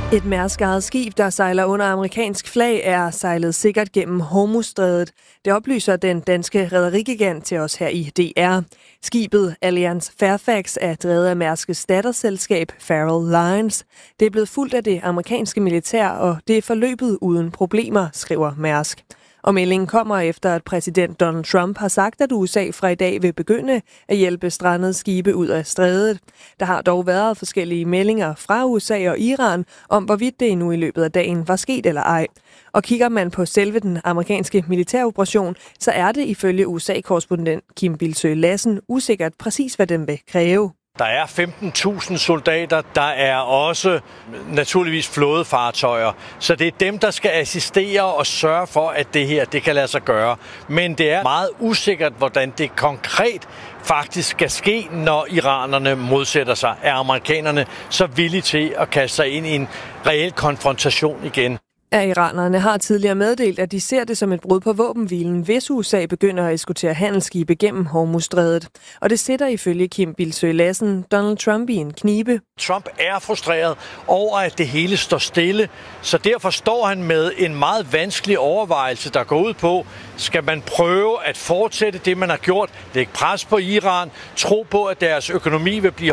Et Mærsk-ejet skib, der sejler under amerikansk flag, er sejlet sikkert gennem Hormuzstrædet. Det oplyser den danske rederigigant til os her i DR. Skibet Allianz Fairfax er drevet af Mærskes datterselskab Faroe Lines. Det er blevet fulgt af det amerikanske militær, og det er forløbet uden problemer, skriver Mærsk. Og meldingen kommer efter, at præsident Donald Trump har sagt, at USA fra i dag vil begynde at hjælpe strandede skibe ud af strædet. Der har dog været forskellige meldinger fra USA og Iran om, hvorvidt det nu i løbet af dagen var sket eller ej. Og kigger man på selve den amerikanske militæroperation, så er det ifølge USA-korrespondent Kim Bildsøe Lassen usikkert præcis, hvad den vil kræve. Der er 15.000 soldater, der er også naturligvis flådefartøjer. Så det er dem, der skal assistere og sørge for, at det her det kan lade sig gøre. Men det er meget usikkert, hvordan det konkret faktisk skal ske, når iranerne modsætter sig. Er amerikanerne så villige til at kaste sig ind i en reel konfrontation igen? Iranerne har tidligere meddelt, at de ser det som et brud på våbenhvilen, hvis USA begynder at eskortere handelsskibe gennem Hormuzstrædet. Og det sætter ifølge Kim Bildsøe Lassen Donald Trump i en knibe. Trump er frustreret over, at det hele står stille, så derfor står han med en meget vanskelig overvejelse, der går ud på, skal man prøve at fortsætte det, man har gjort, lægge pres på Iran, tro på, at deres økonomi vil blive